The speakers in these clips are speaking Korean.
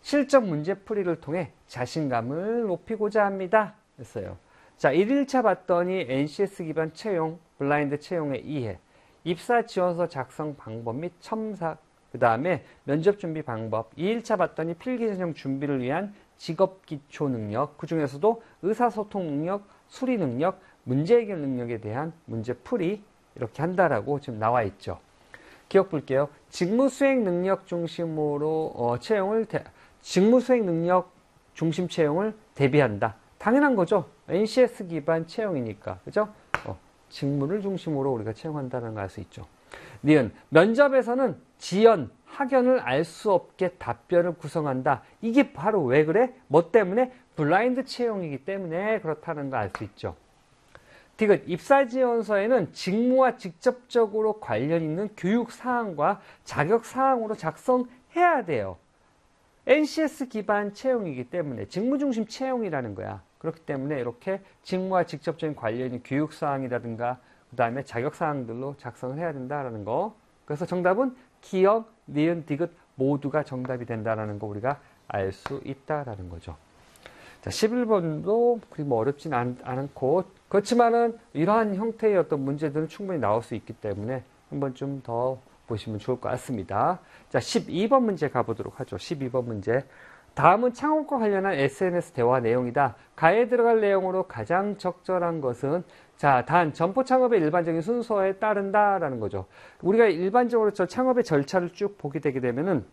실전 문제풀이를 통해 자신감을 높이고자 합니다. 했어요. 자, 1일차 봤더니 NCS 기반 채용, 블라인드 채용의 이해, 입사 지원서 작성 방법 및 첨삭, 그 다음에 면접 준비 방법, 2일차 봤더니 필기 전형 준비를 위한 직업 기초 능력, 그 중에서도 의사소통 능력, 수리 능력, 문제 해결 능력에 대한 문제풀이 이렇게 한다라고 지금 나와 있죠. 기억 볼게요. 직무 수행 능력 중심으로 직무 수행 능력 중심 채용을 대비한다. 당연한 거죠. NCS 기반 채용이니까. 그죠? 직무를 중심으로 우리가 채용한다는 걸 알 수 있죠. 니은, 면접에서는 지연, 학연을 알 수 없게 답변을 구성한다. 이게 바로 왜 그래? 뭐 때문에? 블라인드 채용이기 때문에 그렇다는 걸 알 수 있죠. 디귿, 입사지원서에는 직무와 직접적으로 관련 있는 교육사항과 자격사항으로 작성해야 돼요. NCS 기반 채용이기 때문에 직무중심 채용이라는 거야. 그렇기 때문에 이렇게 직무와 직접적인 관련이 교육사항이라든가 그 다음에 자격사항들로 작성을 해야 된다는 거. 그래서 정답은 기억, 니은, 디귿 모두가 정답이 된다는 거 우리가 알 수 있다라는 거죠. 자, 11번도 그리 뭐 어렵진 않고 그렇지만은 이러한 형태의 어떤 문제들은 충분히 나올 수 있기 때문에 한번 좀 더 보시면 좋을 것 같습니다. 자, 12번 문제 가보도록 하죠. 12번 문제. 다음은 창업과 관련한 SNS 대화 내용이다. 가에 들어갈 내용으로 가장 적절한 것은 자, 단 점포 창업의 일반적인 순서에 따른다라는 거죠. 우리가 일반적으로 저 창업의 절차를 쭉 보게 되게 되면은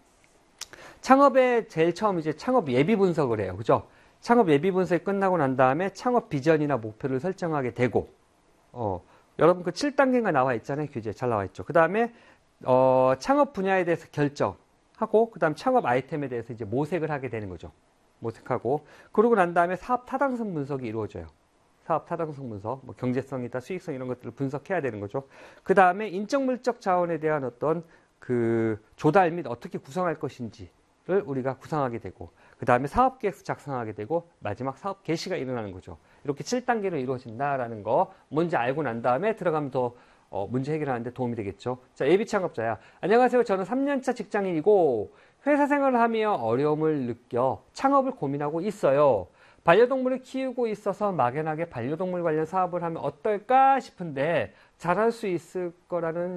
창업의 제일 처음 이제 창업 예비 분석을 해요. 그죠? 창업 예비 분석이 끝나고 난 다음에 창업 비전이나 목표를 설정하게 되고, 여러분 그 7단계가 나와 있잖아요. 교재 잘 나와 있죠. 그 다음에, 창업 분야에 대해서 결정하고, 그 다음 창업 아이템에 대해서 이제 모색을 하게 되는 거죠. 모색하고, 그러고 난 다음에 사업 타당성 분석이 이루어져요. 사업 타당성 분석, 뭐 경제성이다, 수익성 이런 것들을 분석해야 되는 거죠. 그 다음에 인적 물적 자원에 대한 어떤 그 조달 및 어떻게 구성할 것인지를 우리가 구상하게 되고, 그 다음에 사업 계획서 작성하게 되고, 마지막 사업 개시가 일어나는 거죠. 이렇게 7단계로 이루어진다라는 거 뭔지 알고 난 다음에 들어가면 더 문제 해결하는데 도움이 되겠죠. 자, 예비 창업자야. 안녕하세요. 저는 3년차 직장인이고 회사 생활을 하며 어려움을 느껴 창업을 고민하고 있어요. 반려동물을 키우고 있어서 막연하게 반려동물 관련 사업을 하면 어떨까 싶은데 잘할 수 있을까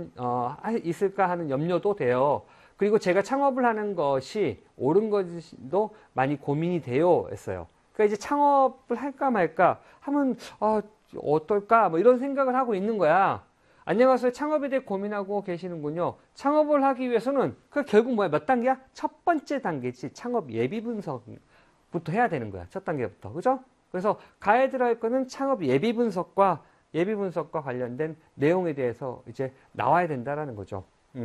하는 염려도 돼요. 그리고 제가 창업을 하는 것이 옳은 것도 많이 고민이 돼요. 했어요. 그러니까 이제 창업을 할까 말까 하면, 어떨까? 뭐 이런 생각을 하고 있는 거야. 안녕하세요. 창업에 대해 고민하고 계시는군요. 창업을 하기 위해서는, 그 결국 뭐야? 몇 단계야? 첫 번째 단계지. 창업 예비 분석부터 해야 되는 거야. 첫 단계부터. 그죠? 그래서 가에 들어갈 거는 창업 예비 분석과 관련된 내용에 대해서 이제 나와야 된다라는 거죠.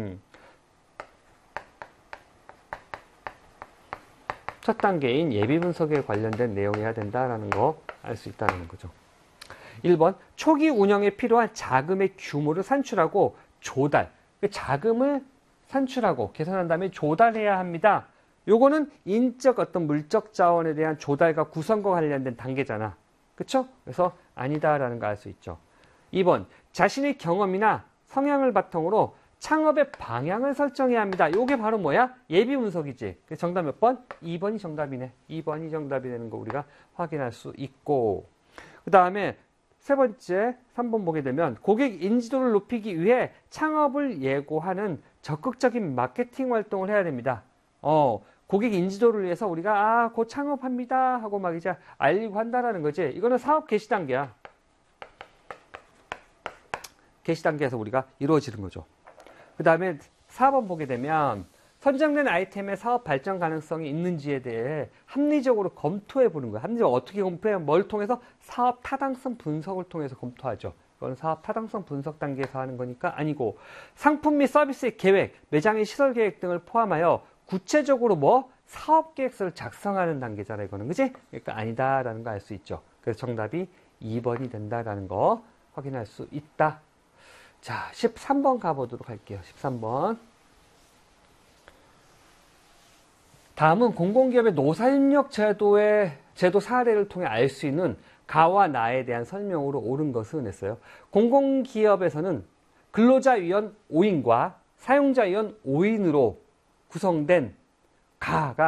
첫 단계인 예비 분석에 관련된 내용이어야 된다는 거 알 수 있다는 거죠. 1번, 초기 운영에 필요한 자금의 규모를 산출하고 조달. 자금을 산출하고 계산한 다음에 조달해야 합니다. 요거는 인적 어떤 물적 자원에 대한 조달과 구성과 관련된 단계잖아. 그쵸? 그래서 아니다라는 거 알 수 있죠. 2번, 자신의 경험이나 성향을 바탕으로 창업의 방향을 설정해야 합니다. 요게 바로 뭐야? 예비 분석이지. 정답 몇 번? 2번이 정답이네. 2번이 정답이 되는 거 우리가 확인할 수 있고. 그 다음에 세 번째, 3번 보게 되면 고객 인지도를 높이기 위해 창업을 예고하는 적극적인 마케팅 활동을 해야 됩니다. 고객 인지도를 위해서 우리가 곧 창업합니다 하고 막 이제 알리고 한다라는 거지. 이거는 사업 개시 단계야. 개시 단계에서 우리가 이루어지는 거죠. 그 다음에 4번 보게 되면 선정된 아이템의 사업 발전 가능성이 있는지에 대해 합리적으로 검토해 보는 거예요. 합리적으로 어떻게 검토해요? 뭘 통해서? 사업 타당성 분석을 통해서 검토하죠. 이건 사업 타당성 분석 단계에서 하는 거니까 아니고, 상품 및 서비스의 계획, 매장의 시설 계획 등을 포함하여 구체적으로 사업 계획서를 작성하는 단계잖아요. 이거는. 그지? 그러니까 아니다라는 거 알 수 있죠. 그래서 정답이 2번이 된다라는 거 확인할 수 있다. 자, 13번 가보도록 할게요. 13번. 다음은 공공기업의 노사인력 제도 사례를 통해 알 수 있는 가와 나에 대한 설명으로 옳은 것은 했어요. 공공기업에서는 근로자위원 5인과 사용자위원 5인으로 구성된 가가